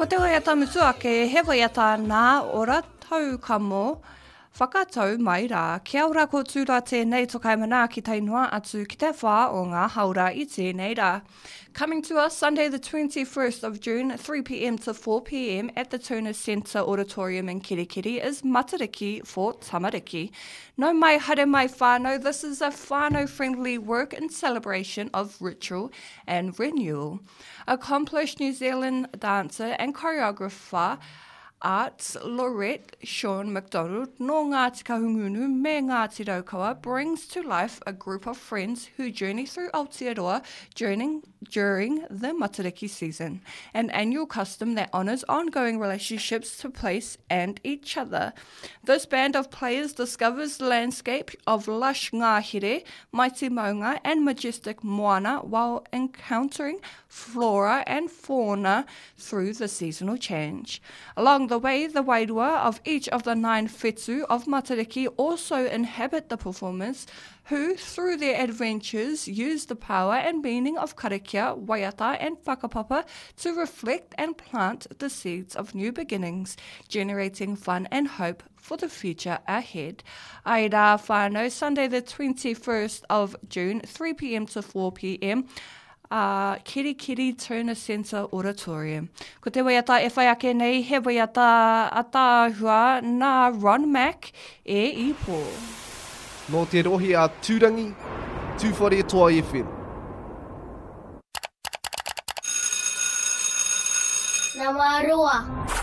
Ko te waiata mutuake, he waiata nā ora tau kamo whakatau mai rā. Kia ora ko tūra tēnei tokai mana ki tainua atu ki te whā o ngā haura I tēnei rā. Coming to us Sunday the 21st of June, 3 p.m. to 4 p.m. at the Turner Centre Auditorium in Kirikiri is Matariki for Tamariki. No mai haere mai whānau, this is a whānau-friendly work in celebration of ritual and renewal. Accomplished New Zealand dancer and choreographer Arts Laureate Sean McDonald no Ngāti Kahungunu me Ngāti Raukawa brings to life a group of friends who journey through Aotearoa during the Matariki season, an annual custom that honours ongoing relationships to place and each other. This band of players discovers the landscape of lush ngahere, mighty maunga and majestic moana while encountering flora and fauna through the seasonal change. Along the way, the wairua of each of the 9 whetū of Matariki also inhabit the performers who, through their adventures, use the power and meaning of karakia, waiata and whakapapa to reflect and plant the seeds of new beginnings, generating fun and hope for the future ahead. Ai rā whānau, Sunday the 21st of June, 3 p.m. to 4 p.m. Kirikiri Turner Centre Auditorium. Ko te waiata e whai ake nei, he waiata atāhua nā Ron Mac e ipo. No te rohi a Tūrangi, Tūwhare Toa FM. Nā wā roa.